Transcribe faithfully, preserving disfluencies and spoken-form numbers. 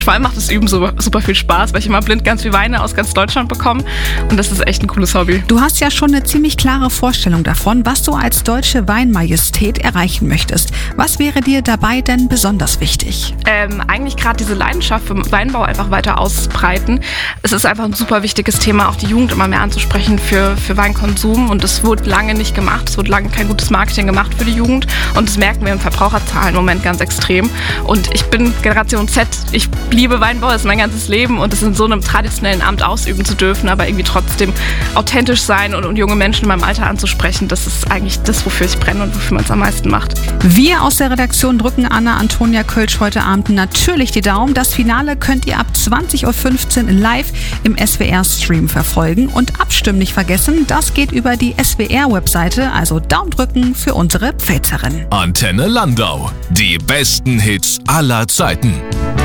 Vor allem macht das Üben super, super viel Spaß, weil ich immer blind ganz viel Weine aus ganz Deutschland bekomme und das ist echt ein cooles Hobby. Du hast ja schon eine ziemlich klare Vorstellung davon, was du als deutsche Weinmajestät erreichen möchtest. Was wäre dir dabei denn besonders wichtig? Ähm, eigentlich gerade diese Leidenschaft für Weinbau einfach weiter ausbreiten. Es ist einfach ein super wichtiges Thema, auch die Jugend immer mehr anzusprechen für, für Weinkonsum und es wurde lange nicht gemacht. Es wurde lange kein gutes Marketing gemacht für die Jugend und das merken wir im Verbraucherzahlen im Moment ganz extrem. Und ich bin Generation Z, ich liebe Weinbau, das ist mein ganzes Leben und es in so einem traditionellen Amt ausüben zu dürfen, aber irgendwie trotzdem authentisch sein und, und junge Menschen in meinem Alter anzusprechen, das ist eigentlich das, wofür ich brenne und wofür man es am meisten macht. Wir aus der Redaktion drücken Anna-Antonia Kölsch heute Abend natürlich die Daumen. Das Finale könnt ihr ab zwanzig Uhr fünfzehn live im S W R-Stream verfolgen und abstimmen nicht vergessen, das geht über die S W R-Webseite, also Daumen drücken für unsere Pfälzerin. Antenne Landau, die besten Hits aller Zeiten.